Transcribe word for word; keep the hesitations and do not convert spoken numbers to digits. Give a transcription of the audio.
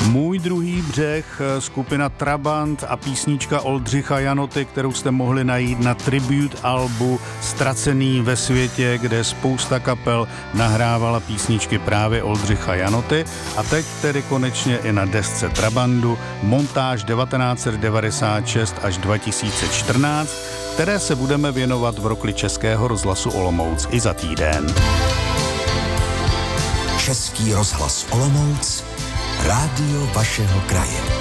Můj druhý břeh, skupina Trabant a písnička Oldřicha Janoty, kterou jste mohli najít na tribute albu Ztracený ve světě, kde spousta kapel nahrávala písničky právě Oldřicha Janoty. A teď tedy konečně i na desce Trabandu montáž devatenáct set devadesát šest až dva tisíce čtrnáct, které se budeme věnovat v rokli Českého rozhlasu Olomouc i za týden. Český rozhlas Olomouc, rádio vašeho kraje.